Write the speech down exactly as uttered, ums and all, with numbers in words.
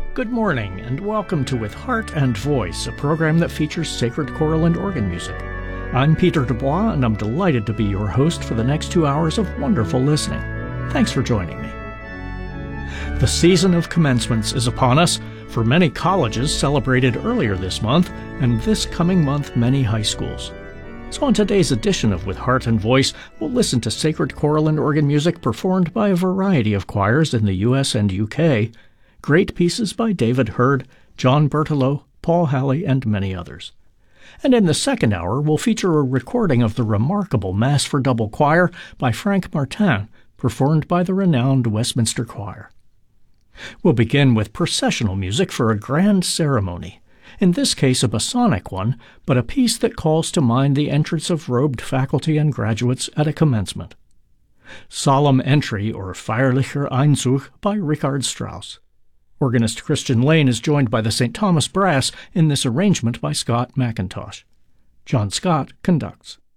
Good morning, and welcome to With Heart and Voice, a program that features sacred choral and organ music. I'm Peter Dubois, and I'm delighted to be your host for the next two hours of wonderful listening. Thanks for joining me. The season of commencements is upon us. For many colleges celebrated earlier this month, and this coming month many high schools. So on today's edition of With Heart and Voice, we'll listen to sacred choral and organ music performed by a variety of choirs in the U S and U K, great pieces by David Hurd, John Berthelot, Paul Halley, and many others. And in the second hour, we'll feature a recording of the remarkable Mass for Double Choir by Frank Martin, performed by the renowned Westminster Choir. We'll begin with processional music for a grand ceremony, in this case a Masonic one, but a piece that calls to mind the entrance of robed faculty and graduates at a commencement. Solemn Entry, or Feierlicher Einzug, by Richard Strauss. Organist Christian Lane is joined by the Saint Thomas Brass in this arrangement by Scott McIntosh. John Scott conducts.